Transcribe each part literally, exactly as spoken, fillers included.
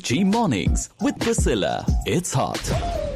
Mirchi Mornings with Priscilla. It's hot.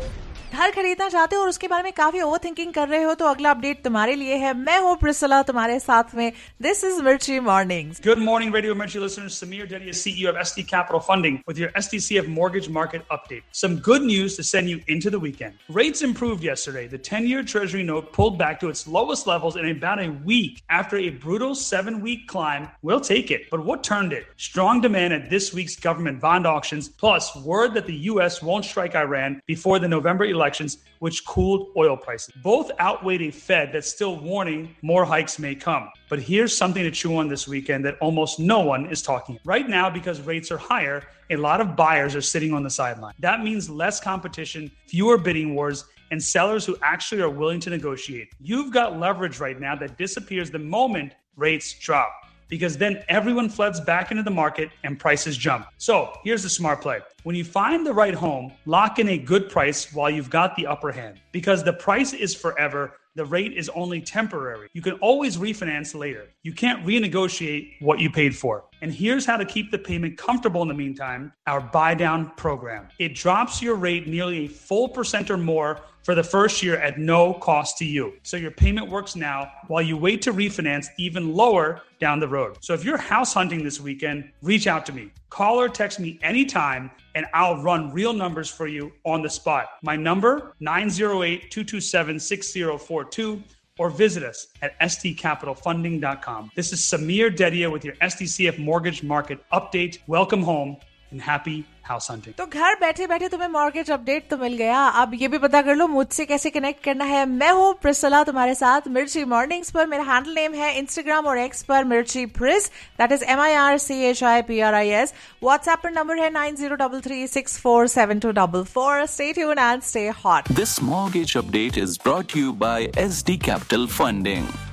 घर खरीदना चाहते हो और उसके बारे में काफी ओवर थिंकिंग कर रहे हो तो अगला अपडेट तुम्हारे लिए है. मैं हूँ प्रिसिला तुम्हारे साथ में. दिस इज मिर्ची mornings. Good morning, Radio Mirchi listeners. Sameer Dedia, C E O of S D Capital Funding, with your S D C F mortgage market update. Some good news to send you into the weekend. Rates improved yesterday. The ten-year Treasury note pulled back to its lowest levels in about a week after a brutal seven-week climb. We'll take it. But what turned it? Strong demand at this week's government bond auctions, plus word that the U S won't strike Iran before the November election. Elections, which cooled oil prices. Both outweighed a Fed that's still warning more hikes may come. But here's something to chew on this weekend that almost no one is talking about. Right now, because rates are higher, a lot of buyers are sitting on the sideline. That means less competition, fewer bidding wars, and sellers who actually are willing to negotiate. You've got leverage right now that disappears the moment rates drop, because then everyone floods back into the market and prices jump. So here's the smart play. When you find the right home, lock in a good price while you've got the upper hand, because the price is forever. The rate is only temporary. You can always refinance later. You can't renegotiate what you paid for. And here's how to keep the payment comfortable in the meantime, our buy down program. It drops your rate nearly a full percent or more for the first year at no cost to you. So your payment works now while you wait to refinance even lower down the road. So if you're house hunting this weekend, reach out to me. Call or text me anytime and I'll run real numbers for you on the spot. My number, nine zero eight, two two seven, six zero four two, or visit us at S D capital funding dot com. This is Sameer Dedia with your S D C F mortgage market update. Welcome home and happy house hunting. तो घर बैठे बैठे तुम्हें mortgage update तो मिल गया. अब ये भी पता कर लो मुझसे कैसे कनेक्ट करना है. मैं हूँ प्रिसिला तुम्हारे साथ मिर्ची मॉर्निंग्स पर. मेरा हैंडल नेम है इंस्टाग्राम और एक्स पर मिर्ची प्रिस. That is M I R C H I P R I S. WhatsApp पर नंबर है nine zero three three six four seven to four four. Stay tuned and stay hot. This mortgage update is brought to you by S D Capital Funding.